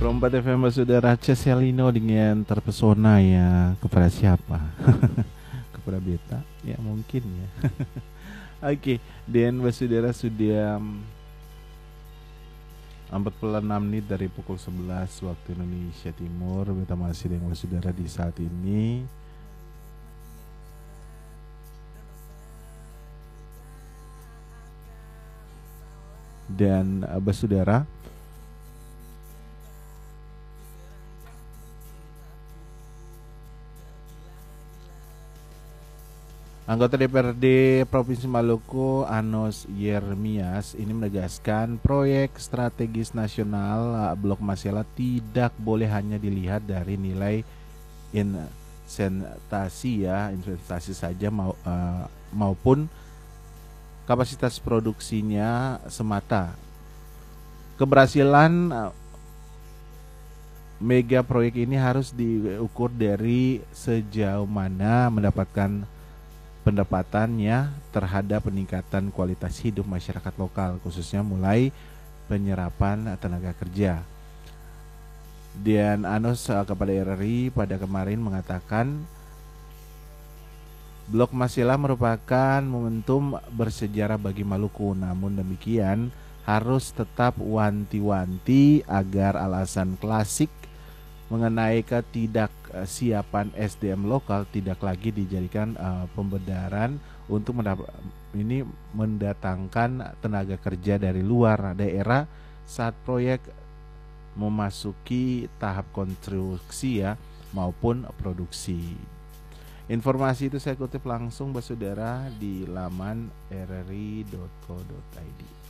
Perempat FM Saudara Ceselino dengan terpesona ya kepada siapa? Kepada beta? Ya mungkin ya. Oke, dan Saudara sudah 46 menit dari pukul 11 waktu Indonesia Timur. Beta masih dengan Saudara di saat ini. Dan Saudara, anggota DPRD Provinsi Maluku Anos Yermias ini menegaskan proyek strategis nasional Blok Masela tidak boleh hanya dilihat dari nilai investasi saja maupun kapasitas produksinya semata. Keberhasilan mega proyek ini harus diukur dari sejauh mana mendapatkan pendapatannya terhadap peningkatan kualitas hidup masyarakat lokal, khususnya mulai penyerapan tenaga kerja. Dan Anos kepada RRI pada kemarin mengatakan Blok Masela merupakan momentum bersejarah bagi Maluku. Namun demikian harus tetap wanti-wanti agar alasan klasik mengenai ketidaksiapan SDM lokal tidak lagi dijadikan pembenaran untuk mendatangkan tenaga kerja dari luar daerah saat proyek memasuki tahap konstruksi maupun produksi. Informasi itu saya kutip langsung Saudara di laman rri.co.id.